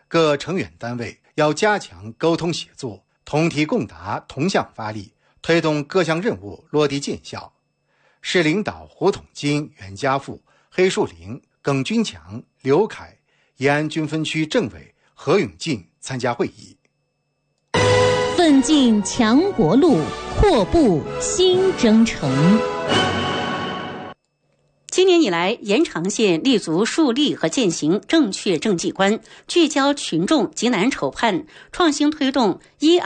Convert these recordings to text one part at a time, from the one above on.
各成员单位要加强沟通协作，同题共答，同向发力，推动各项任务落地见效。市领导胡统金、袁家富、黑树林、耿军强、刘凯、延安军分区政委何永进参加会议。 奋进强国路，阔步新征程。 今年以来，延长县立足树立和践行正确政绩观，聚焦群众急难愁盼，创新推动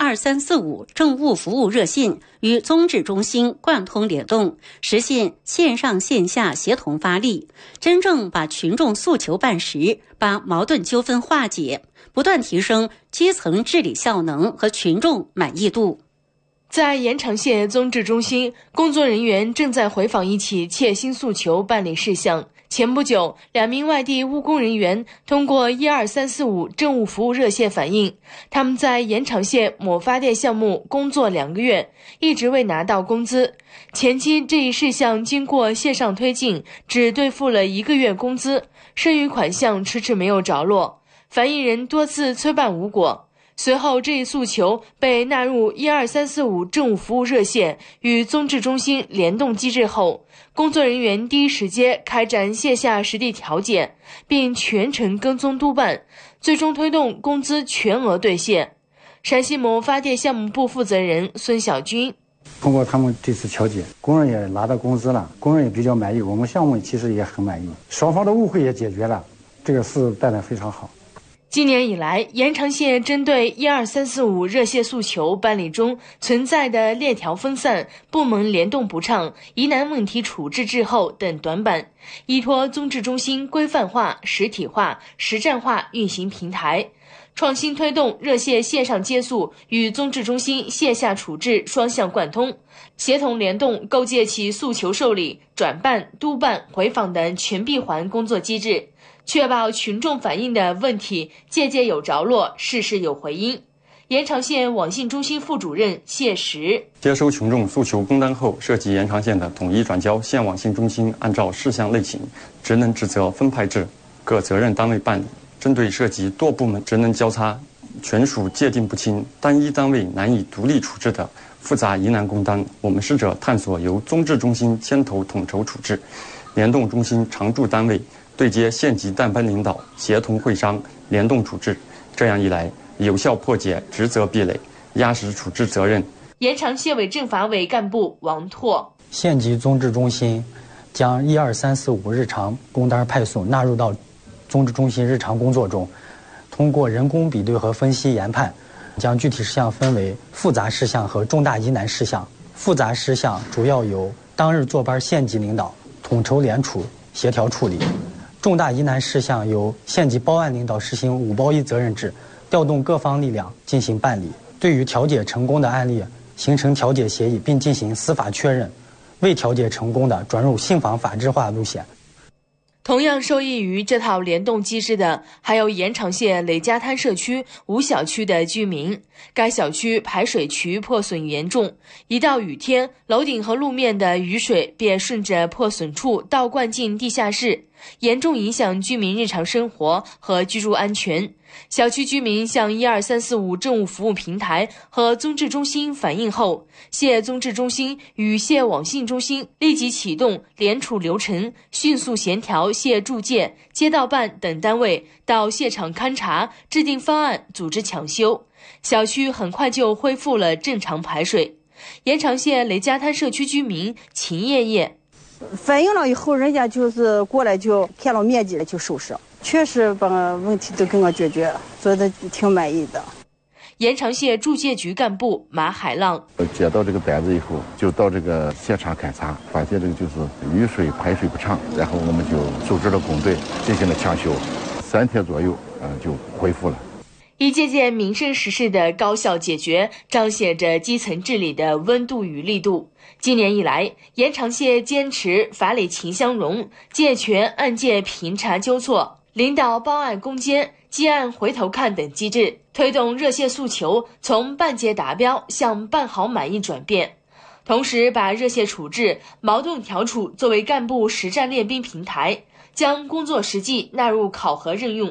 12345政务服务热线与综治中心贯通联动，实现线上线下协同发力，真正把群众诉求办实，把矛盾纠纷化解，不断提升基层治理效能和群众满意度。 在延长县综治中心，工作人员正在回访一起切心诉求办理事项。前不久，2名外地务工人员通过12345政务服务热线反映，他们在延长县某发电项目工作2个月，一直未拿到工资。前期这一事项经过线上推进，只兑付了1个月工资，剩余款项迟迟没有着落，反映人多次催办无果。随后，这一诉求被纳入12345政务服务热线与综治中心联动机制后，工作人员第一时间开展线下实地调解，并全程跟踪督办，最终推动工资全额兑现。陕西某发电项目部负责人孙小军： 通过他们这次调解，工人也拿到工资了，工人也比较满意，我们项目其实也很满意，双方的误会也解决了，这个事办得非常好。 今年以来，延长县针对12345热线诉求办理中存在的链条分散、部门联动不畅、疑难问题处置滞后等短板，依托综治中心规范化、实体化、实战化运行平台，创新推动热线线上接诉与综治中心线下处置双向贯通，协同联动构建起诉求受理、转办、督办、回访等全闭环工作机制，确保群众反映的问题件件有着落，事事有回音。延长县网信中心副主任谢实： 接收群众诉求工单后，涉及延长县的统一转交县网信中心，按照事项类型、职能职责分派制，各责任单位办理。针对涉及多部门职能交叉、权属界定不清、单一单位难以独立处置的复杂疑难工单，我们试着探索由综治中心牵头统筹处置，联动中心常驻单位对接县级代班领导，协同会商，联动处置。这样一来，有效破解职责壁垒，压实处置责任。 延长县委政法委干部王拓： 县级综治中心将12345日常工单派送纳入到综治中心日常工作中，通过人工比对和分析研判，将具体事项分为复杂事项和重大疑难事项。复杂事项主要由当日坐班县级领导统筹联处协调处理，重大疑难事项由县级报案领导实行5包1责任制，调动各方力量进行办理。对于调解成功的案例，形成调解协议并进行司法确认，未调解成功的转入信访法制化路线。 同样受益于这套联动机制的，还有延长县雷家滩社区5小区的居民。该小区排水渠破损严重，一到雨天，楼顶和路面的雨水便顺着破损处倒灌进地下室，严重影响居民日常生活和居住安全。小区居民向12345政务服务平台和综治中心反映后，县综治中心与县网信中心立即启动联处流程，迅速协调县住建、街道办等单位到现场勘查，制定方案，组织抢修。小区很快就恢复了正常排水。延长县雷家滩社区居民秦艳艳： 反映了以后，人家就是过来就看到面积了就收拾，确实把问题都给我解决了，做的挺满意的。 延长县住建局干部马海浪： 接到这个单子以后，就到这个现场勘查，发现这个就是雨水排水不畅，然后我们就组织了工队进行了抢修，3天左右就恢复了。 一件件民生实事的高效解决，彰显着基层治理的温度与力度。今年以来，延长县坚持法理情相融，健全案件评查纠错、领导报案攻坚、积案回头看等机制，推动热线诉求从办结达标向办好满意转变。同时，把热线处置、矛盾调处作为干部实战练兵平台，将工作实际纳入考核任用。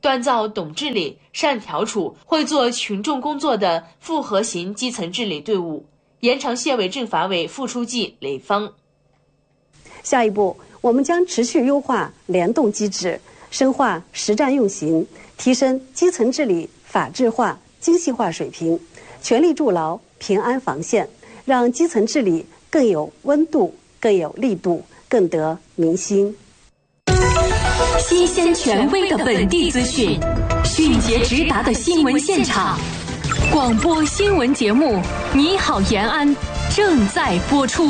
锻造懂治理、善调处、会做群众工作的复合型基层治理队伍。延长县委政法委副书记雷芳。 下一步，我们将持续优化联动机制，深化实战用刑，提升基层治理法治化、精细化水平，全力筑牢平安防线，让基层治理更有温度、更有力度、更得民心。 新鲜权威的本地资讯，迅捷直达的新闻现场，广播新闻节目《你好延安》正在播出。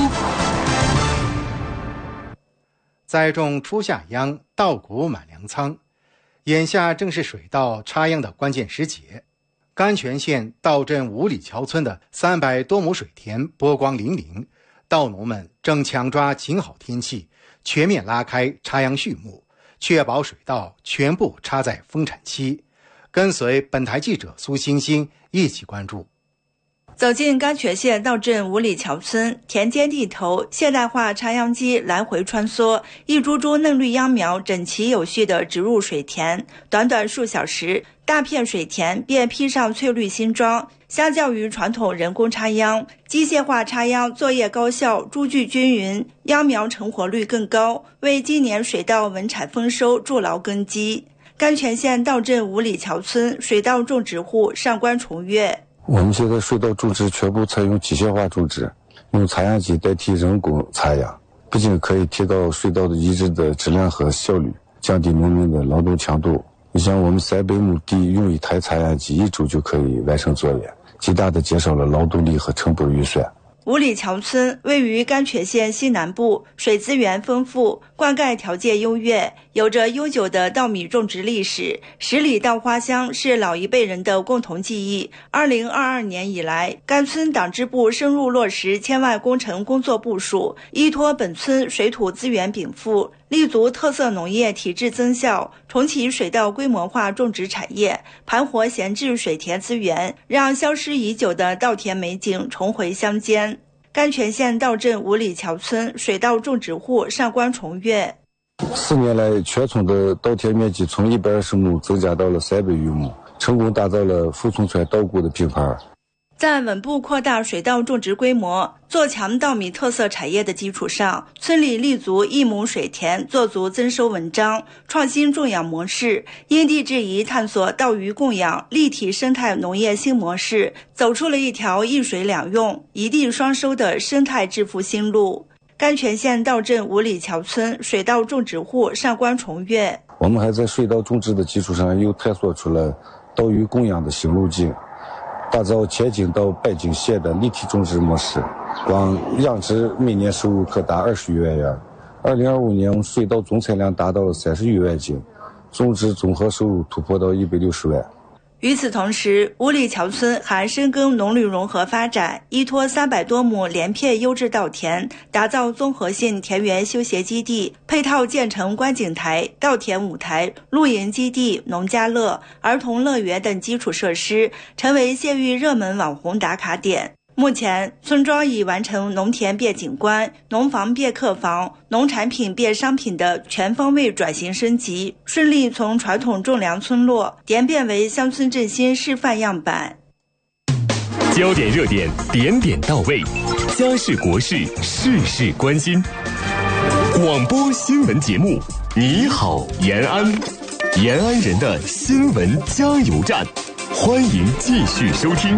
栽种初夏秧，稻谷满粮仓。眼下正是水稻插秧的关键时节，甘泉县稻镇五里桥村的300多亩水田波光粼粼，稻农们正抢抓晴好天气，全面拉开插秧序幕，确保水稻全部插在丰产期。跟随本台记者苏欣欣一起关注。 走进甘泉县稻镇五里桥村，田间地头现代化插秧机来回穿梭，一株株嫩绿秧苗整齐有序地植入水田，短短数小时，大片水田便披上翠绿新装。相较于传统人工插秧，机械化插秧作业高效，株距均匀，秧苗成活率更高，为今年水稻稳产丰收筑牢根基。甘泉县稻镇五里桥村水稻种植户上官崇越。 我们现在水稻种植全部采用机械化种植，用插秧机代替人工插秧，不仅可以提高水稻的移植的质量和效率，降低农民的劳动强度。你像我们300亩地用一台插秧机1周就可以完成作业，极大地减少了劳动力和成本预算。 五里桥村位于甘泉县西南部，水资源丰富，灌溉条件优越，有着悠久的稻米种植历史。10里稻花香是老一辈人的共同记忆。2022年以来，甘村党支部深入落实千万工程工作部署，依托本村水土资源禀赋，立足特色农业体制增效，重启水稻规模化种植产业，盘活闲置水田资源，让消失已久的稻田美景重回乡间。甘泉县稻镇五里桥村水稻种植户上官崇越 ，4年来，全村的稻田面积从120亩增加到了300余亩，成功打造了富村川稻谷的品牌。 在稳步扩大水稻种植规模、做强稻米特色产业的基础上，村里立足1亩水田，做足增收文章，创新种养模式，因地制宜探索稻鱼供养、立体生态农业新模式，走出了一条一水两用、一地双收的生态致富新路。甘泉县稻镇五里桥村水稻种植户上官崇越， 我们还在水稻种植的基础上，又探索出了稻鱼供养的新路径，打造千顷到百顷县的立体种植模式，光养殖每年收入可达20余万元。2025年水稻总产量达到了30余万斤，种植综合收入突破到160万。 与此同时，五里桥村还深耕农旅融合发展，依托300多亩连片优质稻田，打造综合性田园休闲基地，配套建成观景台、稻田舞台、露营基地、农家乐、儿童乐园等基础设施，成为县域热门网红打卡点。目前，村庄已完成农田变景观、农房变客房、农产品变商品的全方位转型升级，顺利从传统种粮村落演变为乡村振兴示范样板。 焦点热点，点点到位，家事国事，事事关心。广播新闻节目，你好延安，延安人的新闻加油站，欢迎继续收听。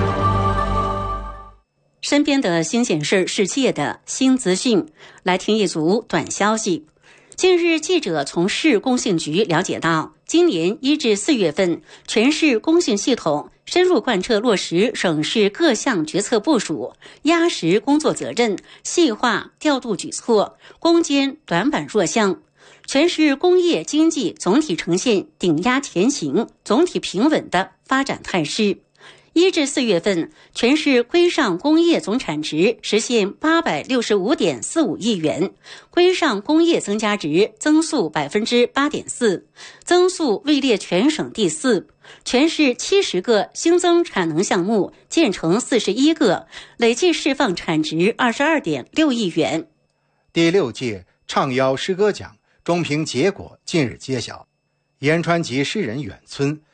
身边的新鲜事，世界的新资讯，来听一组短消息。近日，记者从市工信局了解到，今年1至4月份，全市工信系统深入贯彻落实省市各项决策部署，压实工作责任，细化调度举措，攻坚短板弱项。全市工业经济总体呈现顶压前行、总体平稳的发展态势。1至4月份，全市规上工业总产值实现865.45亿元，规上工业增加值增速8.4%，增速位列全省第4。全市70个新增产能项目建成41个，累计释放产值22.6亿元。 第6届畅邀诗歌奖中评结果近日揭晓， 延川籍诗人远村